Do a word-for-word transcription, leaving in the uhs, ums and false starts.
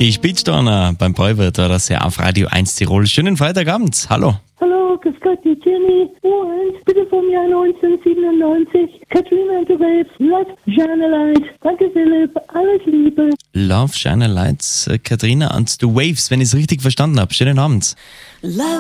Die Speedstorner beim Bräuwirt war das ja auf Radio eins Tirol. Schönen Freitagabend. Hallo. Hallo, grüß Gott, die Jenny. U eins, bitte vom Jahr neunzehnhundertsiebenundneunzig. Katrina and the Waves, Love, Shine a Light. Danke, Philipp, alles Liebe. Love, Shine a Light, Katrina and the Waves, wenn ich es richtig verstanden habe. Schönen Abend. Love